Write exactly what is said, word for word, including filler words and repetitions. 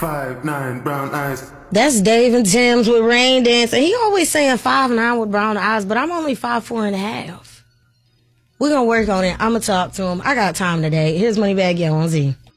Five nine brown eyes. That's Dave and Tim's with Rain Dance. And he always saying five nine with brown eyes, but I'm only five four and a half. We're going to work on it. I'm going to talk to him. I got time today. Here's Moneybagg Yo on Z.